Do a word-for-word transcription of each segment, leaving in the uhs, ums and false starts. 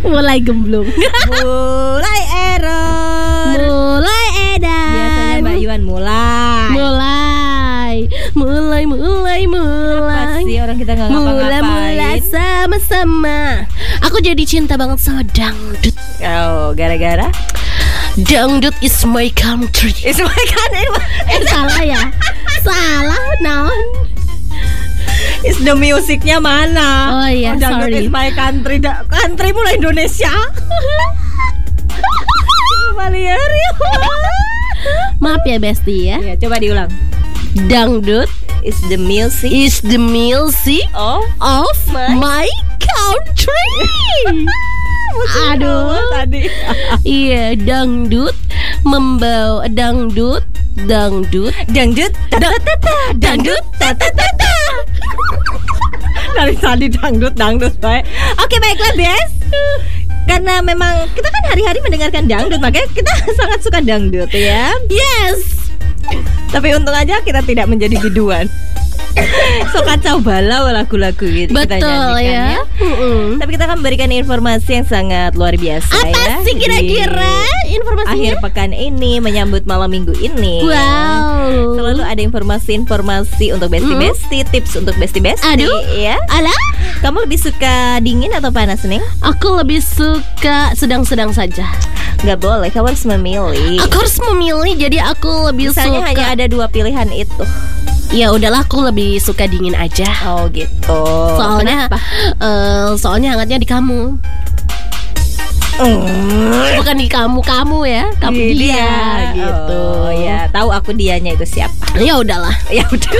Mulai gemblung. Mulai error. Mulai edan. Biasanya Mbak Yuan mulai. Mulai. Mulai mulai mulai. Apa sih orang kita nggak ngapa-ngapain? Mula-mula sama-sama. Aku jadi cinta banget sama dangdut. Oh, gara-gara Dangdut is my country. Is my country. Eh salah ya. Salah naon. Is the musicnya mana? Oh iya, Dangdut sorry. is my country. Da- country mulai Indonesia. Maliari. Maaf ya Besti ya. Ya, coba diulang. Dangdut Is the music is the music of of My- my country. Aduh. tadi. Iya, dangdut membawa dangdut, dangdut, Dangdut, tatatata, dangdut, tatatata. Dari tadi dangdut, dangdut, baik. Oke, baiklah, Bes. Karena memang kita kan hari-hari mendengarkan dangdut, makanya kita sangat suka dangdut ya. Yes. Tapi untung aja kita tidak menjadi biduan. So kacau balau lagu-lagu gitu kita Betul nyanyikan ya. ya. Mm-mm. Tapi kita akan memberikan informasi yang sangat luar biasa Apa ya. sih kira-kira Di informasinya? akhir pekan ini menyambut malam minggu ini. Wow. Selalu ada informasi-informasi untuk besti-besti, tips untuk besti-besti. Aduh. Ya. Alah, Kamu lebih suka dingin atau panas, Neng? aku lebih suka sedang-sedang saja. Gak boleh, kamu harus memilih. Aku harus memilih, jadi aku lebih Misalnya suka. hanya ada dua pilihan itu. Ya udahlah, aku lebih suka dingin aja. Oh gitu. Soalnya, Kenapa? eh, soalnya hangatnya di kamu, Mm. bukan di kamu-kamu ya, kamu Di dia, gitu. Oh ya, tahu aku dianya itu siapa? Ya udahlah. Ya udah.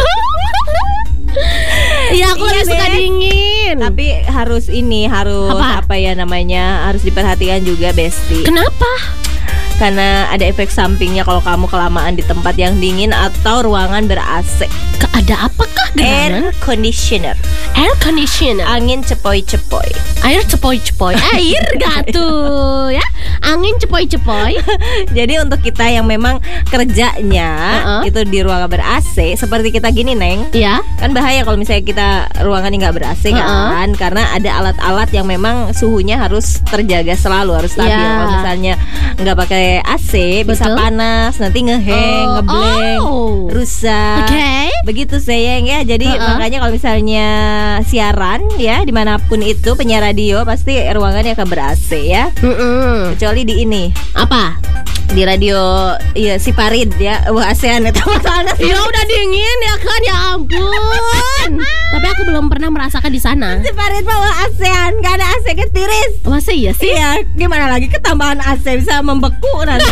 Ya aku Iya, lebih suka Bes. dingin. Tapi harus ini harus Apa? apa? ya namanya harus diperhatikan juga, Besti. Kenapa? Karena ada efek sampingnya kalau kamu kelamaan di tempat yang dingin atau ruangan ber-A C. Ke- Ada apakah gerangan? Air conditioner, Air conditioner. angin cepoi-cepoi. Air cepoi-cepoi. Air gak tuh ya. Angin cepoi-cepoi. Jadi untuk kita yang memang kerjanya Uh-uh. itu di ruangan ber-A C seperti kita gini, Neng. Ya. Kan bahaya kalau misalnya kita ruangannya nggak ber-A C kan, karena ada alat-alat yang memang suhunya harus terjaga selalu, harus stabil. Ya. Kalau misalnya nggak pakai A C bisa Betul. panas, nanti ngeheng, Oh, ngeblank, oh. rusak. Oke. Begitu sayang ya. Jadi Uh-uh. makanya kalau misalnya siaran ya dimanapun itu penyiar radio pasti ruangannya akan ber-A C ya. Mm-mm. Kecuali di ini Apa? di radio iya si Parid ya. Wah, ASEAN itu masalahnya. Ya udah dingin ya kan, ya ampun. Tapi aku belum pernah merasakan di sana. Si Parid bawa ASEAN, gak ada A C ketiris. Masa iya sih? Iya, gimana lagi ketambahan A C bisa membeku nanti.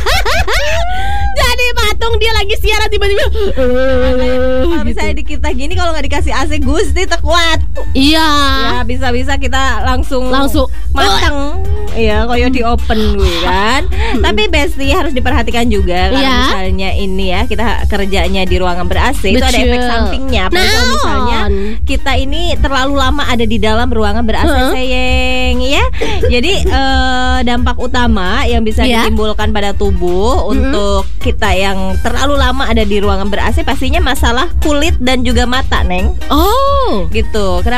Jadi patung dia lagi siaran tiba-tiba. Kalau misalnya di kita gini kalau nggak dikasih A C Gusti terkuat. Iya. Ya bisa-bisa kita langsung Langsung mateng. Iya, koyo di open gue kan. Tapi Besti harus diperhatikan juga kalau Iya. misalnya ini ya kita kerjanya di ruangan ber-A C itu ada Betul. efek sampingnya. Apalagi kalau Naon? misalnya kita ini terlalu lama ada di dalam ruangan ber-A C, Heeh. sayang ya. Jadi eh, dampak utama yang bisa Iya. ditimbulkan pada tubuh untuk kita yang terlalu lama ada di ruangan ber-A C pastinya masalah kulit dan juga mata, Neng. Oh. Gitu. Kenapa?